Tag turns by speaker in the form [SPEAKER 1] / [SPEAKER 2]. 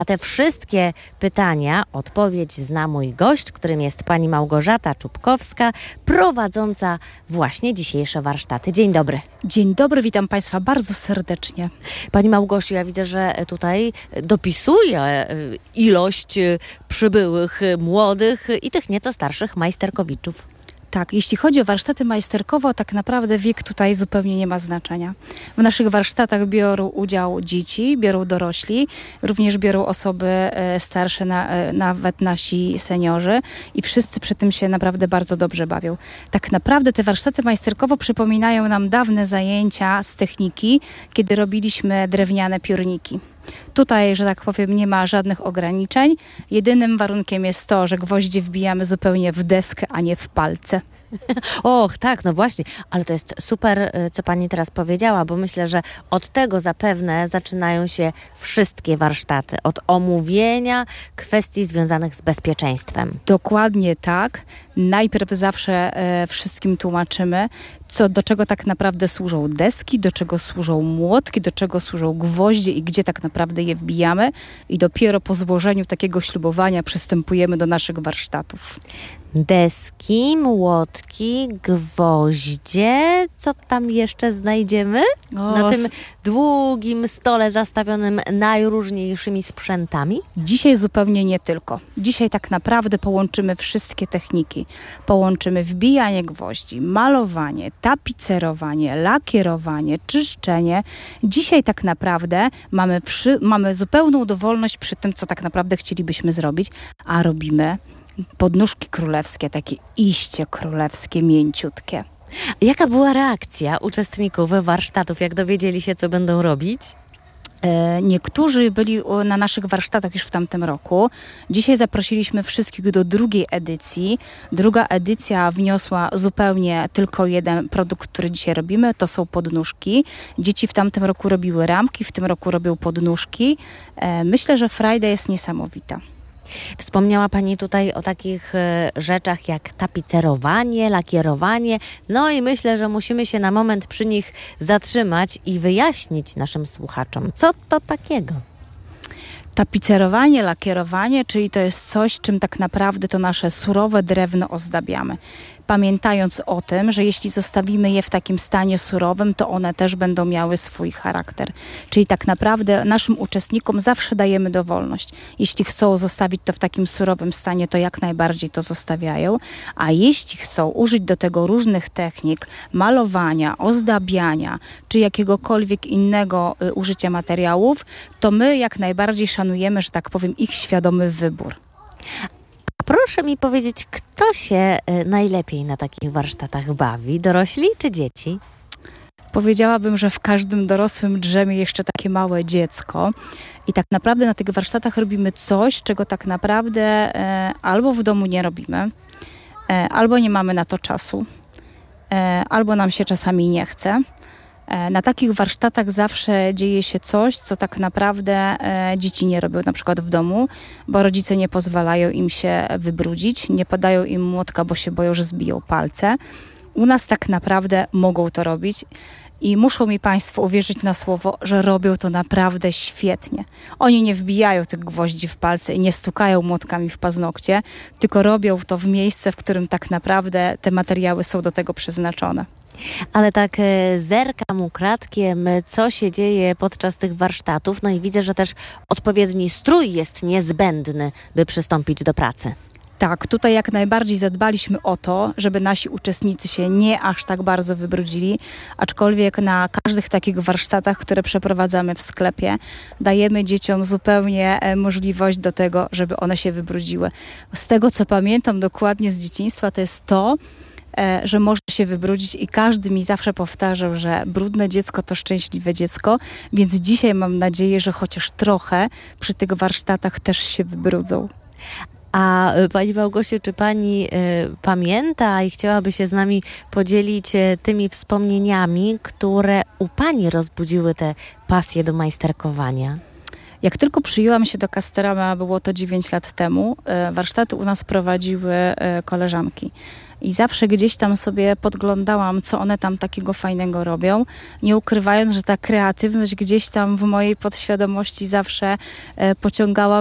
[SPEAKER 1] Na te wszystkie pytania odpowiedź zna mój gość, którym jest pani Małgorzata Czubkowska, prowadząca właśnie dzisiejsze warsztaty. Dzień dobry.
[SPEAKER 2] Dzień dobry, witam Państwa bardzo serdecznie.
[SPEAKER 1] Pani Małgosiu, ja widzę, że tutaj dopisuje ilość przybyłych młodych i tych nieco starszych majsterkowiczów.
[SPEAKER 2] Tak, jeśli chodzi o warsztaty majsterkowe, tak naprawdę wiek tutaj zupełnie nie ma znaczenia. W naszych warsztatach biorą udział dzieci, biorą dorośli, również biorą osoby starsze, nawet nasi seniorzy i wszyscy przy tym się naprawdę bardzo dobrze bawią. Tak naprawdę te warsztaty majsterkowe przypominają nam dawne zajęcia z techniki, kiedy robiliśmy drewniane piórniki. Tutaj, że tak powiem, nie ma żadnych ograniczeń. Jedynym warunkiem jest to, że gwoździe wbijamy zupełnie w deskę, a nie w palce.
[SPEAKER 1] Och, tak, no właśnie, ale to jest super, co pani teraz powiedziała, bo myślę, że od tego zapewne zaczynają się wszystkie warsztaty, od omówienia kwestii związanych z bezpieczeństwem.
[SPEAKER 2] Dokładnie tak. Najpierw zawsze wszystkim tłumaczymy, do czego tak naprawdę służą deski, do czego służą młotki, do czego służą gwoździe i gdzie tak naprawdę je wbijamy. I dopiero po złożeniu takiego ślubowania przystępujemy do naszych warsztatów.
[SPEAKER 1] Deski, młotki, gwoździe. Co tam jeszcze znajdziemy? Na tym długim stole zastawionym najróżniejszymi sprzętami?
[SPEAKER 2] Dzisiaj zupełnie nie tylko. Dzisiaj tak naprawdę połączymy wszystkie techniki. Połączymy wbijanie gwoździ, malowanie, tapicerowanie, lakierowanie, czyszczenie. Dzisiaj tak naprawdę mamy zupełną dowolność przy tym, co tak naprawdę chcielibyśmy zrobić, a robimy podnóżki królewskie, takie iście królewskie, mięciutkie.
[SPEAKER 1] Jaka była reakcja uczestników warsztatów, jak dowiedzieli się, co będą robić?
[SPEAKER 2] Niektórzy byli na naszych warsztatach już w tamtym roku. Dzisiaj zaprosiliśmy wszystkich do drugiej edycji. Druga edycja wniosła zupełnie tylko jeden produkt, który dzisiaj robimy. To są podnóżki. Dzieci w tamtym roku robiły ramki, w tym roku robią podnóżki. Myślę, że frajda jest niesamowita.
[SPEAKER 1] Wspomniała pani tutaj o takich rzeczach jak tapicerowanie, lakierowanie. No i myślę, że musimy się na moment przy nich zatrzymać i wyjaśnić naszym słuchaczom, co to takiego.
[SPEAKER 2] Tapicerowanie, lakierowanie, czyli to jest coś, czym tak naprawdę to nasze surowe drewno ozdabiamy. Pamiętając o tym, że jeśli zostawimy je w takim stanie surowym, to one też będą miały swój charakter. Czyli tak naprawdę naszym uczestnikom zawsze dajemy dowolność. Jeśli chcą zostawić to w takim surowym stanie, to jak najbardziej to zostawiają. A jeśli chcą użyć do tego różnych technik, malowania, ozdabiania, czy jakiegokolwiek innego użycia materiałów, to my jak najbardziej szanujemy, że tak powiem, ich świadomy wybór.
[SPEAKER 1] Proszę mi powiedzieć, kto się najlepiej na takich warsztatach bawi? Dorośli czy dzieci?
[SPEAKER 2] Powiedziałabym, że w każdym dorosłym drzemie jeszcze takie małe dziecko. I tak naprawdę na tych warsztatach robimy coś, czego tak naprawdę albo w domu nie robimy, albo nie mamy na to czasu, albo nam się czasami nie chce. Na takich warsztatach zawsze dzieje się coś, co tak naprawdę dzieci nie robią, na przykład w domu, bo rodzice nie pozwalają im się wybrudzić, nie podają im młotka, bo się boją, że zbiją palce. U nas tak naprawdę mogą to robić i muszą mi Państwo uwierzyć na słowo, że robią to naprawdę świetnie. Oni nie wbijają tych gwoździ w palce i nie stukają młotkami w paznokcie, tylko robią to w miejsce, w którym tak naprawdę te materiały są do tego przeznaczone.
[SPEAKER 1] Ale tak zerkam ukradkiem, co się dzieje podczas tych warsztatów, no i widzę, że też odpowiedni strój jest niezbędny, by przystąpić do pracy.
[SPEAKER 2] Tak, tutaj jak najbardziej zadbaliśmy o to, żeby nasi uczestnicy się nie aż tak bardzo wybrudzili, aczkolwiek na każdych takich warsztatach, które przeprowadzamy w sklepie, dajemy dzieciom zupełnie możliwość do tego, żeby one się wybrudziły. Z tego, co pamiętam dokładnie z dzieciństwa, to jest to, że można się wybrudzić i każdy mi zawsze powtarzał, że brudne dziecko to szczęśliwe dziecko, więc dzisiaj mam nadzieję, że chociaż trochę przy tych warsztatach też się wybrudzą.
[SPEAKER 1] A pani Małgosiu, czy pani pamięta i chciałaby się z nami podzielić tymi wspomnieniami, które u pani rozbudziły tę pasję do majsterkowania?
[SPEAKER 2] Jak tylko przyjęłam się do Castorama, było to 9 lat temu, warsztaty u nas prowadziły koleżanki. i zawsze gdzieś tam sobie podglądałam, co one tam takiego fajnego robią, nie ukrywając, że ta kreatywność gdzieś tam w mojej podświadomości zawsze pociągała